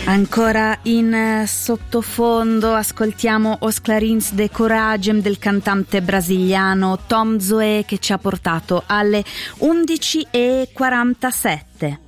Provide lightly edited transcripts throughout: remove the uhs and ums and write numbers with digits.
Ancora in sottofondo ascoltiamo Os Clarins de Coragem del cantante brasiliano Tom Zoé, che ci ha portato alle 11:47.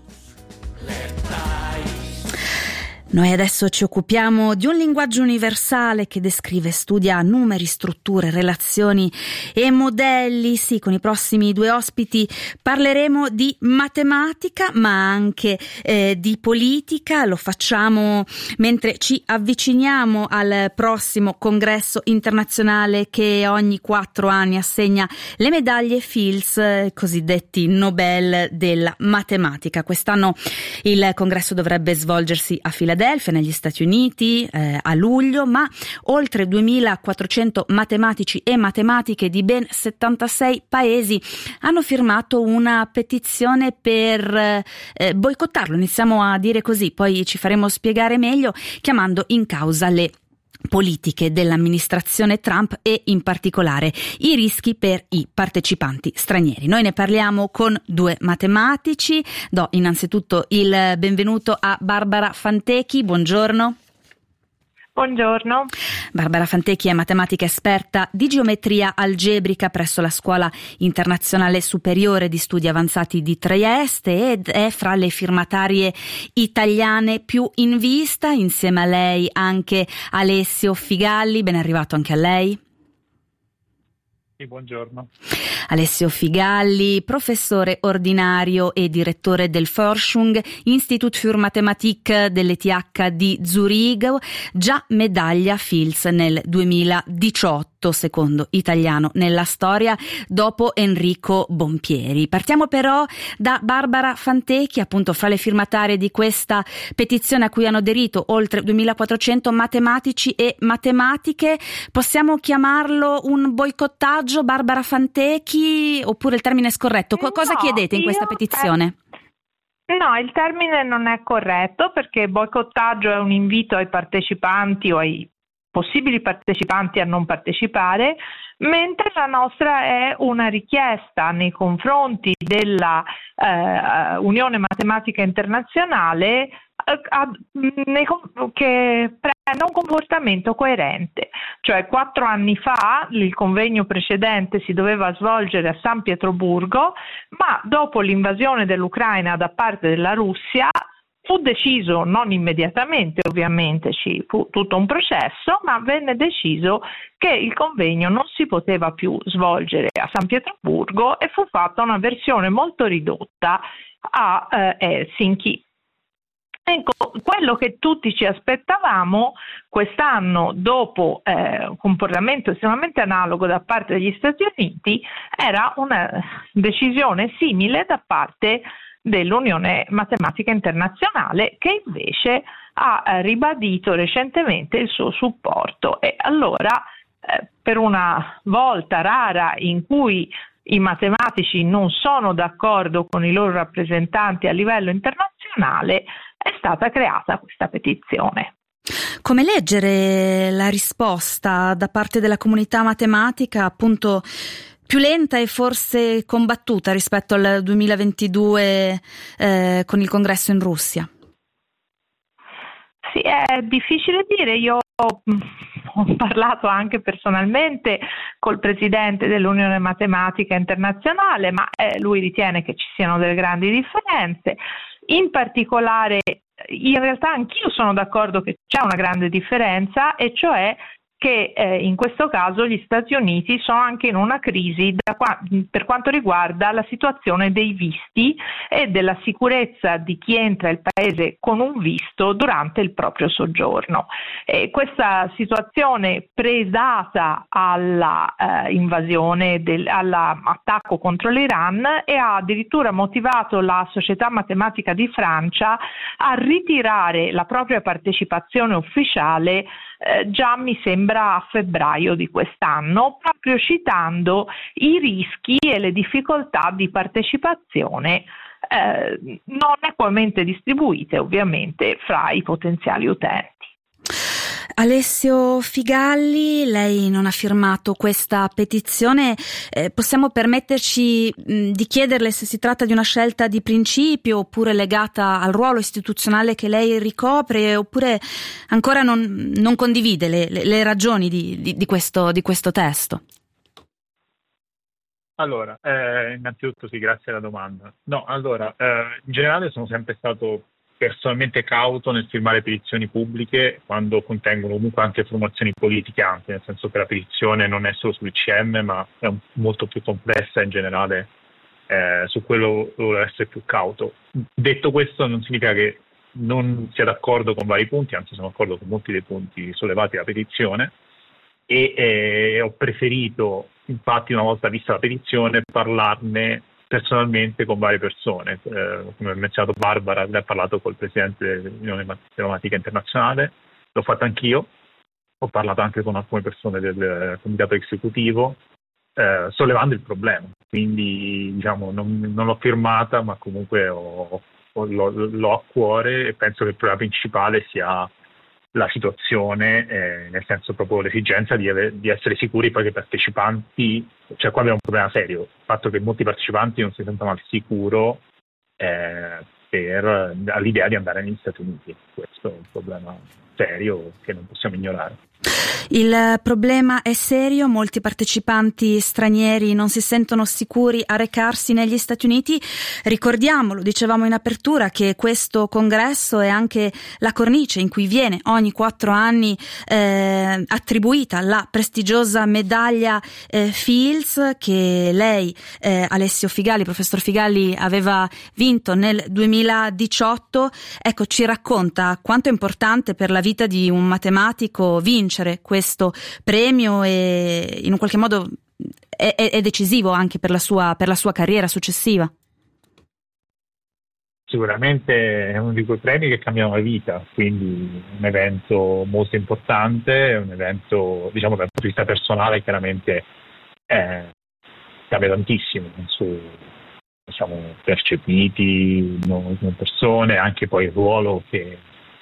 Noi adesso ci occupiamo di un linguaggio universale che descrive e studia numeri, strutture, relazioni e modelli. Sì, con i prossimi due ospiti parleremo di matematica, ma anche di politica. Lo facciamo mentre ci avviciniamo al prossimo congresso internazionale che ogni 4 anni assegna le medaglie Fields, cosiddetti Nobel della matematica. Quest'anno il congresso dovrebbe svolgersi a Filadelfia, negli Stati Uniti, a luglio, ma oltre 2400 matematici e matematiche di ben 76 paesi hanno firmato una petizione per boicottarlo, iniziamo a dire così, poi ci faremo spiegare meglio, chiamando in causa le politiche dell'amministrazione Trump e in particolare i rischi per i partecipanti stranieri. Noi ne parliamo con due matematici. Do innanzitutto il benvenuto a Barbara Fantechi. Buongiorno. Buongiorno. Barbara Fantechi è matematica esperta di geometria algebrica presso la Scuola Internazionale Superiore di Studi Avanzati di Trieste ed è fra le firmatarie italiane più in vista. Insieme a lei anche Alessio Figalli. Ben arrivato anche a lei. Buongiorno. Alessio Figalli, professore ordinario e direttore del Forschung Institut für Mathematik dell'ETH di Zurigo, già medaglia Fields nel 2018, secondo italiano nella storia, dopo Enrico Bompieri. Partiamo però da Barbara Fantechi, appunto fra le firmatarie di questa petizione a cui hanno aderito oltre 2400 matematici e matematiche. Possiamo chiamarlo un boicottaggio, Barbara Fantechi, oppure il termine è scorretto? Cosa chiedete in questa petizione? No, il termine non è corretto, perché boicottaggio è un invito ai partecipanti o ai possibili partecipanti a non partecipare, mentre la nostra è una richiesta nei confronti della Unione Matematica Internazionale che prenda un comportamento coerente. Cioè 4 anni fa il convegno precedente si doveva svolgere a San Pietroburgo, ma dopo l'invasione dell'Ucraina da parte della Russia fu deciso, non immediatamente ovviamente, ci fu tutto un processo, ma venne deciso che il convegno non si poteva più svolgere a San Pietroburgo e fu fatta una versione molto ridotta a Helsinki. Ecco, quello che tutti ci aspettavamo quest'anno, dopo un comportamento estremamente analogo da parte degli Stati Uniti, era una decisione simile da parte dell'Unione Matematica Internazionale, che invece ha ribadito recentemente il suo supporto. E allora, per una volta rara in cui i matematici non sono d'accordo con i loro rappresentanti a livello internazionale, è stata creata questa petizione. Come leggere la risposta da parte della comunità matematica, appunto più lenta e forse combattuta rispetto al 2022 con il congresso in Russia? Sì, è difficile dire. Io ho parlato anche personalmente col presidente dell'Unione Matematica Internazionale, ma lui ritiene che ci siano delle grandi differenze. In particolare, in realtà anch'io sono d'accordo che c'è una grande differenza, e cioè che in questo caso gli Stati Uniti sono anche in una crisi per quanto riguarda la situazione dei visti e della sicurezza di chi entra il paese con un visto durante il proprio soggiorno. Questa situazione predata alla invasione, all'attacco contro l'Iran, e ha addirittura motivato la Società Matematica di Francia a ritirare la propria partecipazione ufficiale già mi sembra a febbraio di quest'anno, proprio citando i rischi e le difficoltà di partecipazione non equamente distribuite ovviamente fra i potenziali utenti. Alessio Figalli, lei non ha firmato questa petizione, possiamo permetterci di chiederle se si tratta di una scelta di principio oppure legata al ruolo istituzionale che lei ricopre, oppure ancora non condivide le ragioni di questo testo? Allora, innanzitutto sì, grazie alla domanda. No, allora, in generale sono sempre stato personalmente cauto nel firmare petizioni pubbliche quando contengono comunque anche formazioni politiche ampie, nel senso che la petizione non è solo sull'ICM, ma è molto più complessa in generale, su quello devo essere più cauto. Detto questo non significa che non sia d'accordo con vari punti, anzi sono d'accordo con molti dei punti sollevati dalla petizione e ho preferito, infatti, una volta vista la petizione, parlarne personalmente con varie persone. Come ha menzionato Barbara, lei ha parlato col presidente dell'Unione Matematica Internazionale, l'ho fatto anch'io, ho parlato anche con alcune persone del comitato esecutivo, sollevando il problema. Quindi diciamo non l'ho firmata, ma comunque l'ho a cuore e penso che il problema principale sia la situazione, nel senso proprio l'esigenza di essere sicuri poi che i partecipanti, cioè qua abbiamo un problema serio, il fatto che molti partecipanti non si sentono al sicuro all'idea di andare negli Stati Uniti. Questo è un problema serio che non possiamo ignorare. Il problema è serio, molti partecipanti stranieri non si sentono sicuri a recarsi negli Stati Uniti. Ricordiamolo, dicevamo in apertura, che questo congresso è anche la cornice in cui viene ogni 4 anni attribuita la prestigiosa medaglia Fields, che lei, Alessio Figalli, professor Figalli, aveva vinto nel 2018. Ecco, ci racconta quanto è importante per la vita di un matematico vincere questo premio e in un qualche modo è decisivo anche per la sua carriera successiva. Sicuramente è uno di quei premi che cambiano la vita, quindi un evento molto importante, un evento, diciamo, dal punto di vista personale chiaramente cambia tantissimo su, diciamo, percepiti come persone, anche poi il ruolo che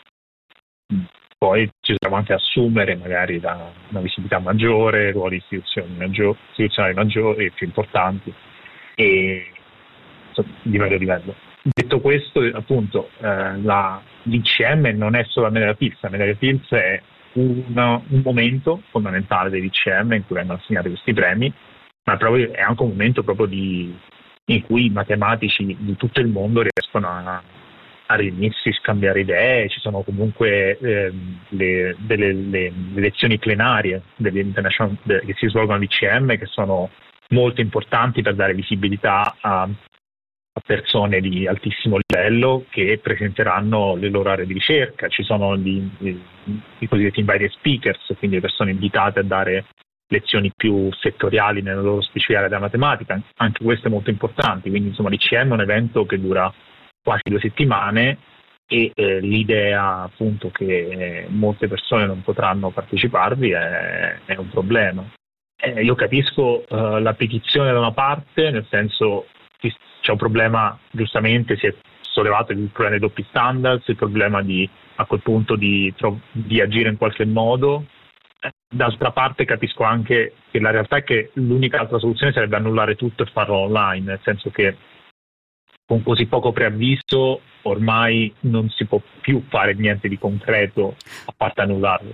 poi ci dobbiamo anche assumere, magari da una visibilità maggiore, ruoli istituzionali maggiori e più importanti e di vario livello. Detto questo, appunto, l'ICM non è solo la medaglia Fields è un momento fondamentale dell'ICM in cui vengono assegnati questi premi, ma proprio è anche un momento proprio in cui i matematici di tutto il mondo riescono a riunirsi, scambiare idee. Ci sono comunque le lezioni plenarie che si svolgono all'ICM, che sono molto importanti per dare visibilità a persone di altissimo livello che presenteranno le loro aree di ricerca. Ci sono i cosiddetti invited speakers, quindi le persone invitate a dare lezioni più settoriali nella loro specifica area della matematica. Anche questo è molto importante. Quindi insomma l'ICM è un evento che dura quasi 2 settimane e l'idea appunto che molte persone non potranno parteciparvi è un problema. Io capisco la petizione da una parte, nel senso che c'è un problema, giustamente si è sollevato il problema dei doppi standards, il problema a quel punto di agire in qualche modo. D'altra parte capisco anche che la realtà è che l'unica altra soluzione sarebbe annullare tutto e farlo online, nel senso che con così poco preavviso ormai non si può più fare niente di concreto a parte annullarlo.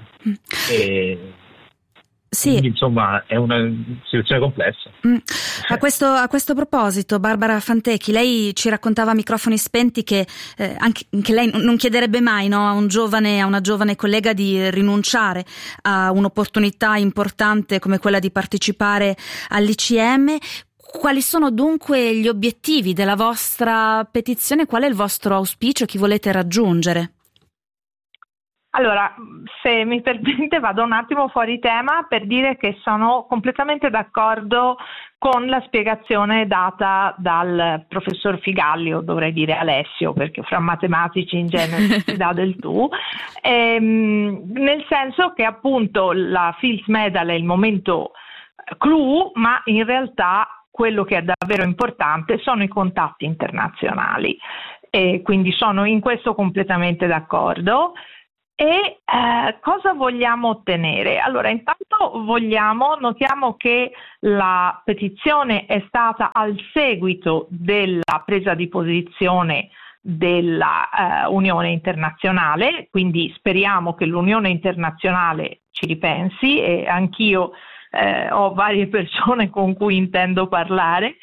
Sì. Quindi insomma è una situazione complessa. A questo proposito, Barbara Fantecchi, lei ci raccontava a microfoni spenti che anche lei non chiederebbe mai, no, a una giovane collega di rinunciare a un'opportunità importante come quella di partecipare all'ICM. Quali sono dunque gli obiettivi della vostra petizione? Qual è il vostro auspicio? Chi volete raggiungere? Allora, se mi permette, vado un attimo fuori tema per dire che sono completamente d'accordo con la spiegazione data dal professor Figalli, o dovrei dire Alessio, perché fra matematici in genere si dà del tu, nel senso che appunto la Fields Medal è il momento clou, ma in realtà quello che è davvero importante sono i contatti internazionali, e quindi sono in questo completamente d'accordo. E cosa vogliamo ottenere? Allora, intanto notiamo che la petizione è stata al seguito della presa di posizione della Unione Internazionale, quindi speriamo che l'Unione Internazionale ci ripensi, e anch'io ho varie persone con cui intendo parlare.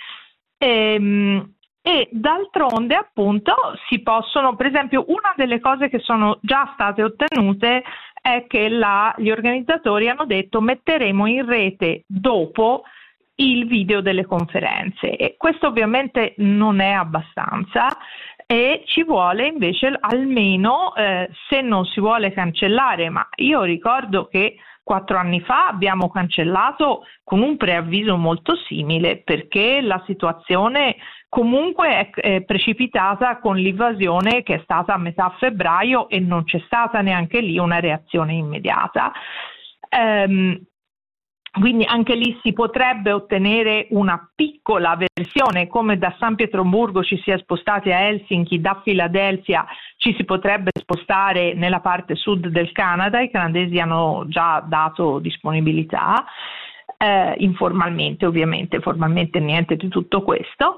E d'altronde, appunto, si possono, per esempio, una delle cose che sono già state ottenute è che gli organizzatori hanno detto: metteremo in rete dopo il video delle conferenze, e questo ovviamente non è abbastanza, e ci vuole invece almeno, se non si vuole cancellare, ma io ricordo che 4 anni fa abbiamo cancellato con un preavviso molto simile, perché la situazione comunque è precipitata con l'invasione che è stata a metà febbraio e non c'è stata neanche lì una reazione immediata. Quindi anche lì si potrebbe ottenere una piccola versione, come da San Pietroburgo ci si è spostati a Helsinki, da Filadelfia ci si potrebbe spostare nella parte sud del Canada. I canadesi hanno già dato disponibilità, informalmente ovviamente, formalmente niente di tutto questo.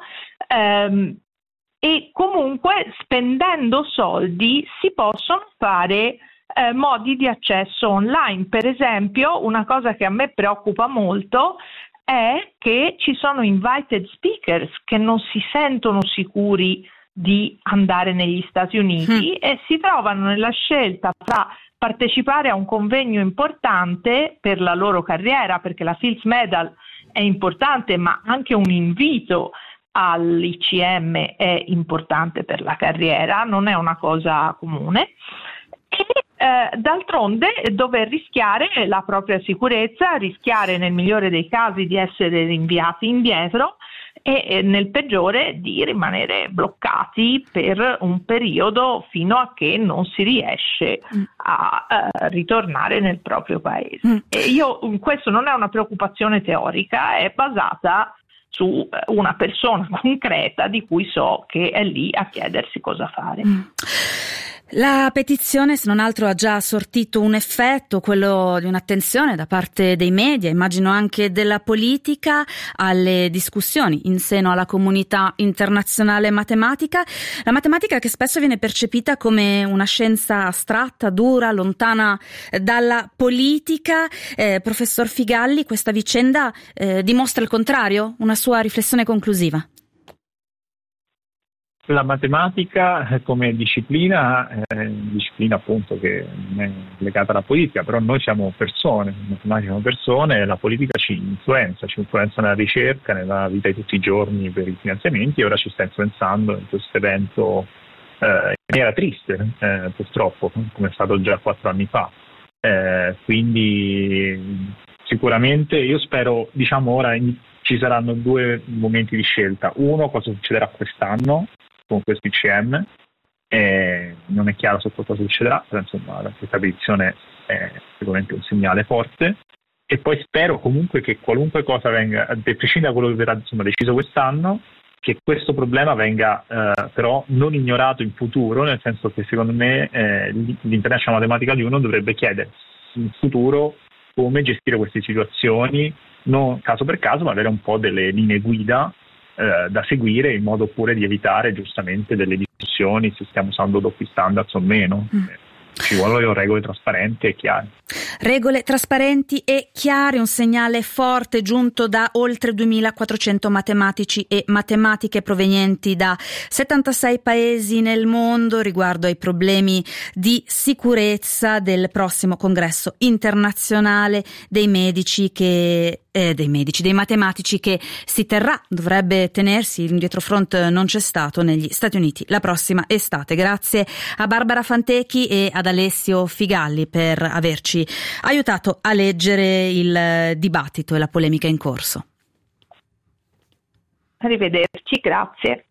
E comunque, spendendo soldi, si possono fare modi di accesso online. Per esempio, una cosa che a me preoccupa molto è che ci sono invited speakers che non si sentono sicuri di andare negli Stati Uniti e si trovano nella scelta tra partecipare a un convegno importante per la loro carriera, perché la Fields Medal è importante, ma anche un invito all'ICM è importante per la carriera, non è una cosa comune. E d'altronde dover rischiare la propria sicurezza, rischiare nel migliore dei casi di essere rinviati indietro e nel peggiore di rimanere bloccati per un periodo fino a che non si riesce a ritornare nel proprio paese. E questo non è una preoccupazione teorica, è basata su una persona concreta di cui so che è lì a chiedersi cosa fare. La petizione, se non altro, ha già sortito un effetto, quello di un'attenzione da parte dei media, immagino anche della politica, alle discussioni in seno alla comunità internazionale matematica. La matematica che spesso viene percepita come una scienza astratta, dura, lontana dalla politica. Professor Figalli, questa vicenda dimostra il contrario? Una sua riflessione conclusiva? La matematica come disciplina appunto che non è legata alla politica, però noi siamo persone, i matematici siamo persone, e la politica ci influenza nella ricerca, nella vita di tutti i giorni per i finanziamenti, e ora ci sta influenzando in questo evento in maniera triste, purtroppo, come è stato già 4 anni fa. Quindi sicuramente io spero, ora ci saranno 2 momenti di scelta. Uno, cosa succederà quest'anno con questo ICM, non è chiaro su cosa succederà, però insomma questa petizione è sicuramente un segnale forte, e poi spero comunque che qualunque cosa venga, a prescindere da quello che verrà deciso quest'anno, che questo problema venga però non ignorato in futuro, nel senso che secondo me l'International Mathematical Union dovrebbe chiedersi in futuro come gestire queste situazioni, non caso per caso, ma avere un po' delle linee guida da seguire, in modo pure di evitare giustamente delle discussioni se stiamo usando doppi standards o meno. Ci vogliono regole trasparenti e chiare. Regole trasparenti e chiare, un segnale forte giunto da oltre 2.400 matematici e matematiche provenienti da 76 paesi nel mondo riguardo ai problemi di sicurezza del prossimo congresso internazionale dei matematici che si terrà, dovrebbe tenersi, il dietrofront non c'è stato, negli Stati Uniti la prossima estate. Grazie a Barbara Fantechi e ad Alessio Figalli per averci aiutato a leggere il dibattito e la polemica in corso. Arrivederci, grazie.